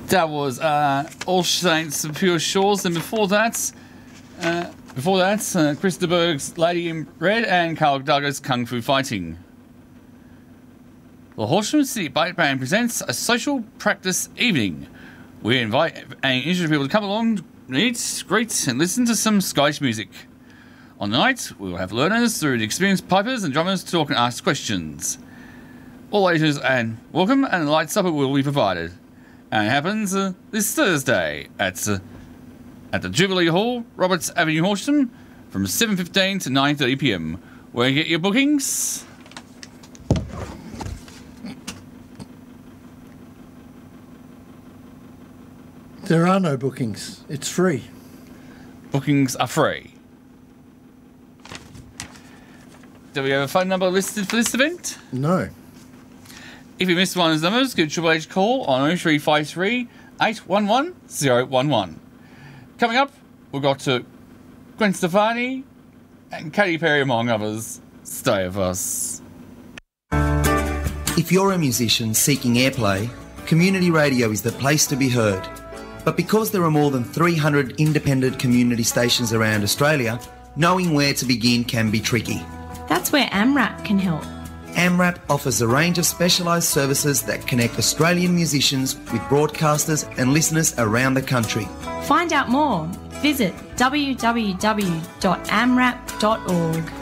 That was All Saints Pure Shores, and before that, Chris de Burgh's Lady in Red and Carl Douglas Kung Fu Fighting. The Horsham City Bike Band presents a social practice evening. We invite and interest people to come along, eat, greet, and listen to some Scottish music. On the night, we will have learners through the experienced pipers and drummers to talk and ask questions. All ages and welcome, and a light supper will be provided. And it happens this Thursday at the Jubilee Hall, Roberts Avenue, Horsham, from 7:15 to 9:30 p.m. Where you get your bookings? There are no bookings. It's free. Bookings are free. Do we have a phone number listed for this event? No. If you missed one of those numbers, give Triple H a call on 0353 811 011. Coming up, we've got Gwen Stefani and Katy Perry, among others. Stay with us. If you're a musician seeking airplay, community radio is the place to be heard. But because there are more than 300 independent community stations around Australia, knowing where to begin can be tricky. That's where AMRAP can help. AMRAP offers a range of specialised services that connect Australian musicians with broadcasters and listeners around the country. Find out more. Visit www.amrap.org.